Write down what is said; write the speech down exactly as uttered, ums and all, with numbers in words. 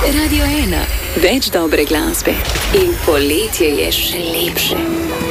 Radio ena, več dobre glasbe in poletje je še lepše.